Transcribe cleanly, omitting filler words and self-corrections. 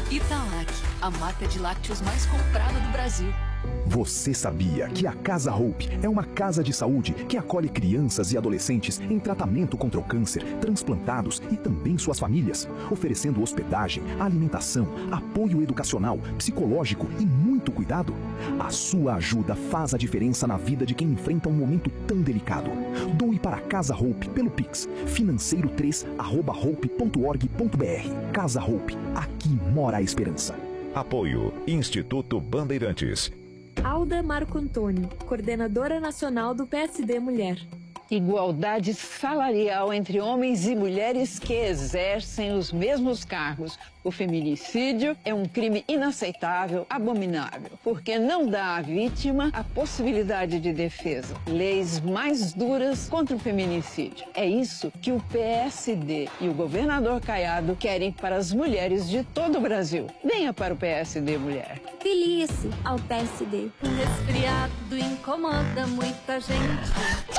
Italac, a marca de lácteos mais comprada do Brasil. Você sabia que a Casa Hope é uma casa de saúde que acolhe crianças e adolescentes em tratamento contra o câncer, transplantados e também suas famílias, oferecendo hospedagem, alimentação, apoio educacional, psicológico e muito cuidado? A sua ajuda faz a diferença na vida de quem enfrenta um momento tão delicado. Doe para a Casa Hope pelo Pix, financeiro3@hope.org.br. Casa Hope, aqui mora a esperança. Apoio Instituto Bandeirantes. Alda Marco Antônio, coordenadora nacional do PSD Mulher. Igualdade salarial entre homens e mulheres que exercem os mesmos cargos. O feminicídio é um crime inaceitável, abominável, porque não dá à vítima a possibilidade de defesa. Leis mais duras contra o feminicídio. É isso que o PSD e o governador Caiado querem para as mulheres de todo o Brasil. Venha para o PSD Mulher. Filie-se ao PSD. Um resfriado incomoda muita gente.